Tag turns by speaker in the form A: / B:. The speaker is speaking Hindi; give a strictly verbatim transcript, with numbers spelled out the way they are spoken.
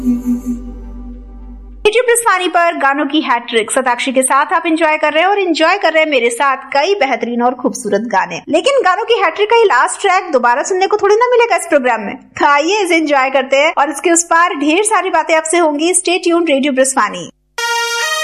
A: रेडियो ब्रिस्वानी पर गानों की हैट्रिक सताक्षी के साथ आप एंजॉय कर रहे हैं और एंजॉय कर रहे हैं मेरे साथ कई बेहतरीन और खूबसूरत गाने। लेकिन गानों की हैट्रिक का ये लास्ट ट्रैक दोबारा सुनने को थोड़ी ना मिलेगा इस प्रोग्राम में। आइए इसे एंजॉय करते हैं और इसके उस पार ढेर सारी बातें आपसे होंगी। Stay tuned radio ब्रिस्वानी।